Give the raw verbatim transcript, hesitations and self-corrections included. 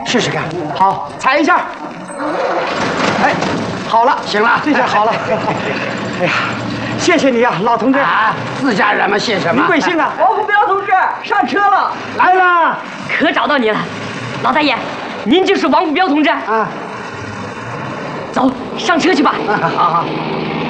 试试看。好，踩一下。哎，好了， 行了， 这下好了。哎呀，谢谢你啊，老同志。 啊，自家人嘛，谢什么？ 您贵姓啊？ 王福彪同志上车了， 来了。 可找到你了，老大爷，您就是王福彪同志。 啊， 走上车去吧。 好好。